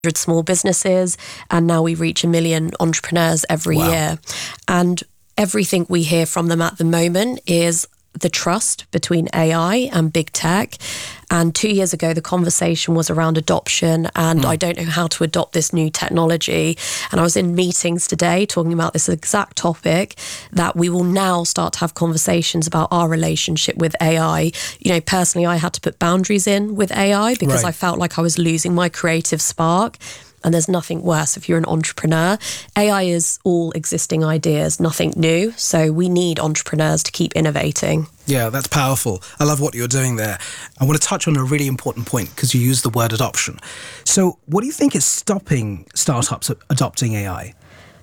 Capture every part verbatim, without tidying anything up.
small businesses, and now we reach a million entrepreneurs every wow. year. And everything we hear from them at the moment is the trust between A I and big tech. And two years ago, the conversation was around adoption and mm. I don't know how to adopt this new technology. And I was in meetings today talking about this exact topic, that we will now start to have conversations about our relationship with A I. You know, personally, I had to put boundaries in with A I because right. I felt like I was losing my creative spark. And there's nothing worse if you're an entrepreneur. A I is all existing ideas, nothing new. So we need entrepreneurs to keep innovating. Yeah, that's powerful. I love what you're doing there. I want to touch on a really important point because you used the word adoption. So what do you think is stopping startups adopting A I?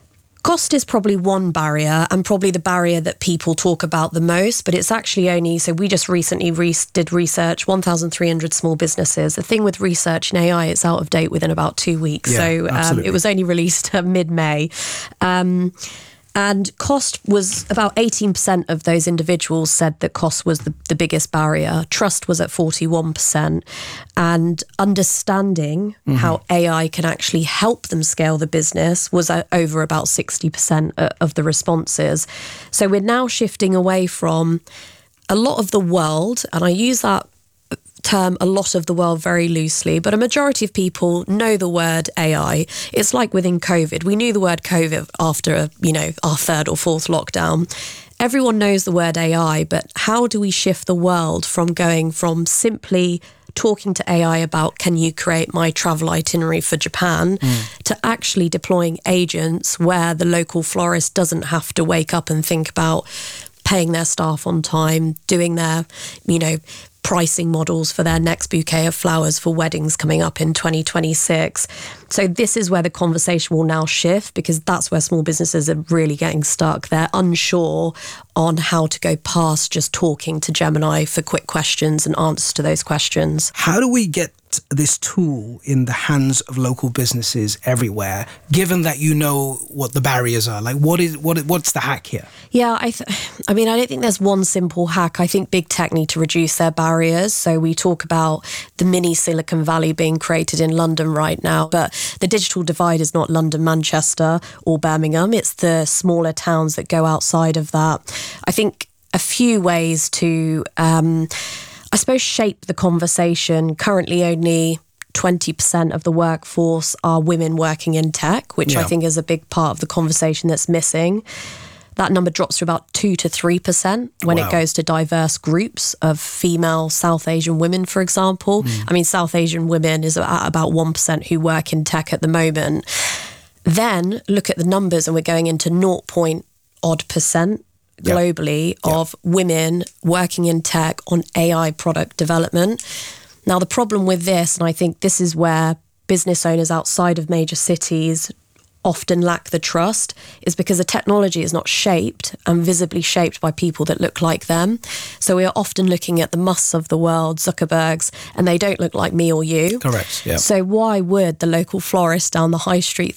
Cost is probably one barrier, and probably the barrier that people talk about the most, but it's actually only, so we just recently re- did research, one thousand three hundred small businesses. The thing with research in A I, it's out of date within about two weeks. Yeah, so um, it was only released uh, mid-May. Um, And cost was about eighteen percent of those individuals said that cost was the, the biggest barrier. Trust was at forty-one percent. And understanding mm-hmm. how A I can actually help them scale the business was uh, over about sixty percent of the responses. So we're now shifting away from a lot of the world, and I use that term a lot of the world very loosely, but a majority of people know the word A I. It's like within COVID. We knew the word COVID after, you know, our third or fourth lockdown. Everyone knows the word A I, but how do we shift the world from going from simply talking to A I about, can you create my travel itinerary for Japan, mm. to actually deploying agents where the local florist doesn't have to wake up and think about paying their staff on time, doing their, you know, pricing models for their next bouquet of flowers for weddings coming up in twenty twenty-six. So this is where the conversation will now shift, because that's where small businesses are really getting stuck. They're unsure on how to go past just talking to Gemini for quick questions and answers to those questions. How do we get this tool in the hands of local businesses everywhere, given that you know what the barriers are? Like, what is what? What's the hack here? Yeah, I, th- I mean, I don't think there's one simple hack. I think big tech need to reduce their barriers. So we talk about the mini Silicon Valley being created in London right now, but the digital divide is not London, Manchester, or Birmingham. It's the smaller towns that go outside of that. I think a few ways to, um, I suppose, shape the conversation. Currently, only twenty percent of the workforce are women working in tech, which yeah. I think is a big part of the conversation that's missing. That number drops to about two to three percent when wow. it goes to diverse groups of female South Asian women, for example. Mm. I mean, South Asian women is at about one percent who work in tech at the moment. Then look at the numbers, and we're going into zero point odd percent globally yep. of yep. women working in tech on A I product development. Now, the problem with this, and I think this is where business owners outside of major cities often lack the trust, is because the technology is not shaped and visibly shaped by people that look like them. So we are often looking at the Musks of the world, Zuckerbergs, and they don't look like me or you. Correct, yeah. So why would the local florist down the high street